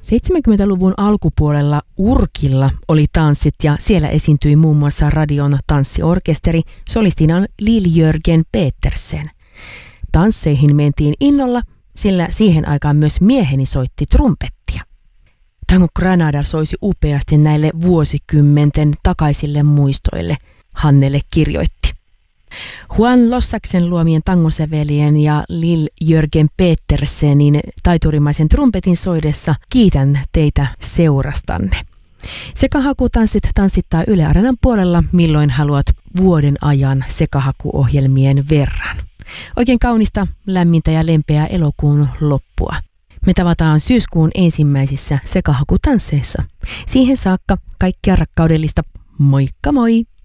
70-luvun alkupuolella Urkilla oli tanssit ja siellä esiintyi muun muassa radion tanssiorkesteri solistina Lill-Jörgen Petersen. Tansseihin mentiin innolla, sillä siihen aikaan myös mieheni soitti trumpettia. Tango Granada soisi upeasti näille vuosikymmenten takaisille muistoille, Hannele kirjoitti. Juan Lossaksen luomien tangosävelien ja Lill-Jörgen Petersenin taiturimaisen trumpetin soidessa kiitän teitä seurastanne. Sekahakutanssit tanssittaa Yle Areenan puolella, milloin haluat vuoden ajan sekahakuohjelmien verran. Oikein kaunista, lämmintä ja lempeää elokuun loppua. Me tavataan syyskuun ensimmäisissä sekahakutansseissa. Siihen saakka kaikkea rakkaudellista. Moikka moi!